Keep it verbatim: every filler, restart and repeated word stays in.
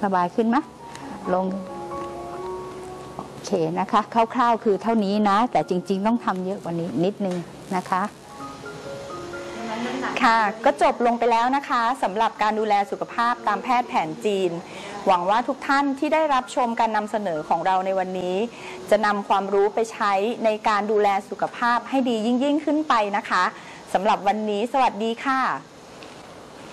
สบายขึ้นไหมลงโอเคนะคะคร่าวๆคือเท่านี้นะแต่จริงๆต้องทำเยอะกว่านี้นิดนึงนะคะค่ะก็จบลงไปแล้วนะคะสำหรับการดูแลสุขภาพตามแพทย์แผนจีนหวังว่าทุกท่านที่ได้รับชมการนำเสนอของเราในวันนี้จะนำความรู้ไปใช้ในการดูแลสุขภาพให้ดียิ่งๆขึ้นไปนะคะสำหรับวันนี้สวัสดีค่ะ